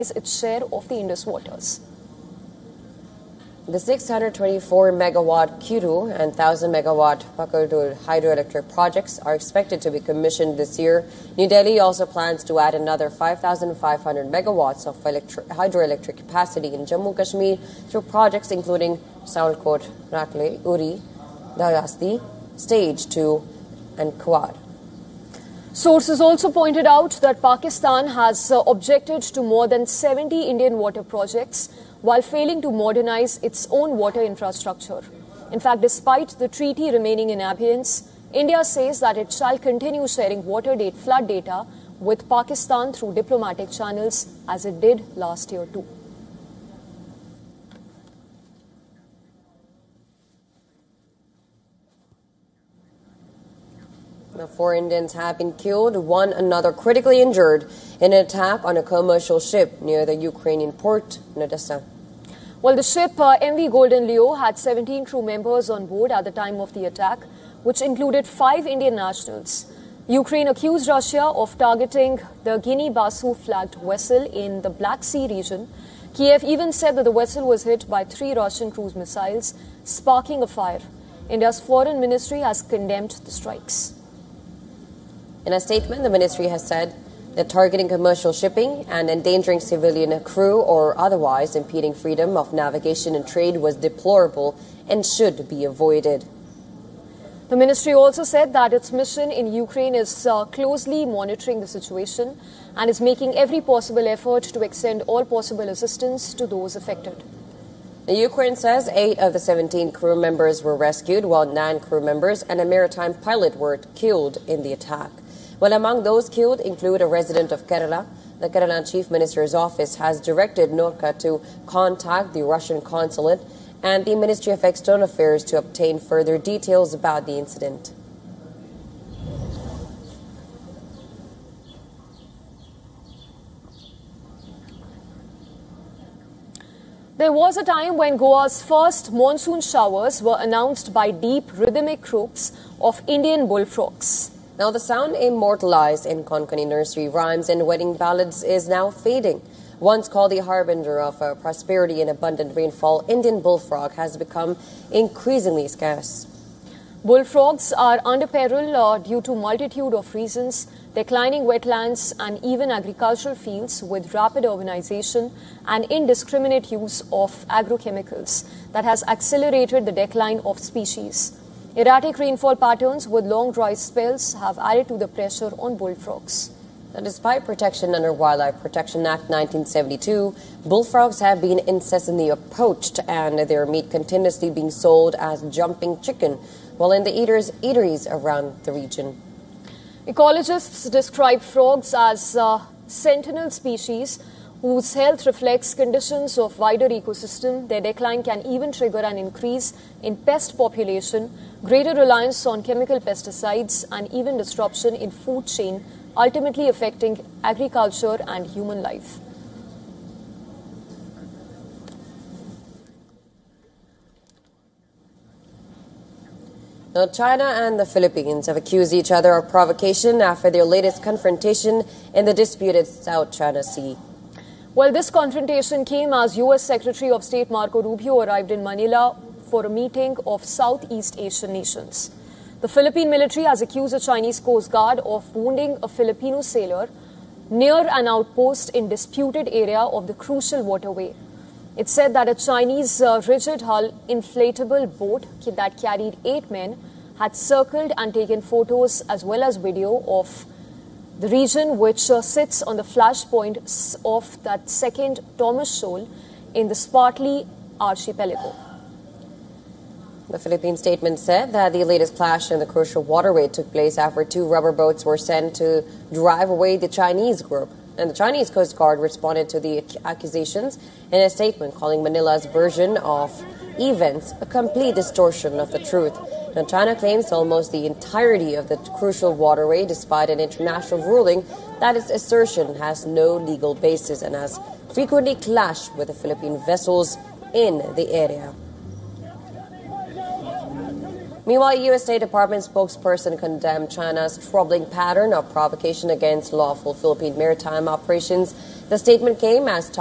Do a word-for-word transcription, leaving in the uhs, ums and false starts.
its share of the Indus waters. The six hundred twenty-four megawatt Kuru and one thousand megawatt Pakardur hydroelectric projects are expected to be commissioned this year. New Delhi also plans to add another five thousand five hundred megawatts of electri- hydroelectric capacity in Jammu Kashmir through projects including Sialkot, Rakle, Uri, Dayasti, Stage two and Quad. Sources also pointed out that Pakistan has uh, objected to more than seventy Indian water projects while failing to modernize its own water infrastructure. In fact, despite the treaty remaining in abeyance, India says that it shall continue sharing water date flood data with Pakistan through diplomatic channels as it did last year too. Now, four Indians have been killed, one another critically injured in an attack on a commercial ship near the Ukrainian port, Odessa. Well, the ship uh, M V Golden Leo had seventeen crew members on board at the time of the attack, which included five Indian nationals. Ukraine accused Russia of targeting the Guinea-Bissau flagged vessel in the Black Sea region. Kiev even said that the vessel was hit by three Russian cruise missiles, sparking a fire. India's foreign ministry has condemned the strikes. In a statement, the ministry has said that targeting commercial shipping and endangering civilian crew or otherwise impeding freedom of navigation and trade was deplorable and should be avoided. The ministry also said that its mission in Ukraine is uh, closely monitoring the situation and is making every possible effort to extend all possible assistance to those affected. The Ukraine says eight of the seventeen crew members were rescued, while nine crew members and a maritime pilot were killed in the attack. Well, among those killed include a resident of Kerala. The Kerala Chief Minister's office has directed Norca to contact the Russian consulate and the Ministry of External Affairs to obtain further details about the incident. There was a time when Goa's first monsoon showers were announced by deep rhythmic croaks of Indian bullfrogs. Now, the sound immortalized in Konkani nursery rhymes and wedding ballads is now fading. Once called the harbinger of uh, prosperity and abundant rainfall, Indian bullfrog has become increasingly scarce. Bullfrogs are under peril uh, due to multitude of reasons: declining wetlands and even agricultural fields with rapid urbanization and indiscriminate use of agrochemicals that has accelerated the decline of species. Erratic rainfall patterns with long dry spells have added to the pressure on bullfrogs. Now, despite protection under Wildlife Protection Act nineteen seventy-two, bullfrogs have been incessantly poached and their meat continuously being sold as jumping chicken while in the eaters, eateries around the region. Ecologists describe frogs as uh, sentinel species whose health reflects conditions of wider ecosystem. Their decline can even trigger an increase in pest population, greater reliance on chemical pesticides, and even disruption in food chain, ultimately affecting agriculture and human life. Now, China and the Philippines have accused each other of provocation after their latest confrontation in the disputed South China Sea. Well, this confrontation came as U S Secretary of State Marco Rubio arrived in Manila for a meeting of Southeast Asian nations. The Philippine military has accused the Chinese Coast Guard of wounding a Filipino sailor near an outpost in disputed area of the crucial waterway. It said that a Chinese uh, rigid-hull inflatable boat that carried eight men had circled and taken photos as well as video of the region, which uh, sits on the flashpoint of that second Thomas Shoal in the Spratly archipelago. The Philippine statement said that the latest clash in the crucial waterway took place after two rubber boats were sent to drive away the Chinese group. And the Chinese Coast Guard responded to the accusations in a statement calling Manila's version of events a complete distortion of the truth. Now, China claims almost the entirety of the crucial waterway, despite an international ruling that its assertion has no legal basis and has frequently clashed with the Philippine vessels in the area. Meanwhile, U S State Department spokesperson condemned China's troubling pattern of provocation against lawful Philippine maritime operations. The statement came as